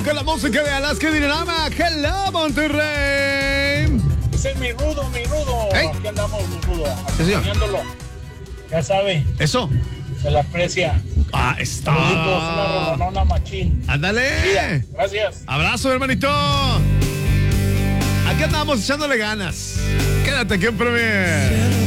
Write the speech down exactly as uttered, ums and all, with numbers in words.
con la música de Alaska Dinarama. Hello, Monterrey. Ese es mi rudo, mi rudo. ¿Eh? Aquí andamos, mi rudo. Sí, señor. Acompañándolo. Ya sabe, Eso. se le aprecia. Ah, está. Saluditos, una rolonona machín. Ándale. Mira, gracias. Abrazo, hermanito. Aquí andamos echándole ganas. Quédate aquí en Premier.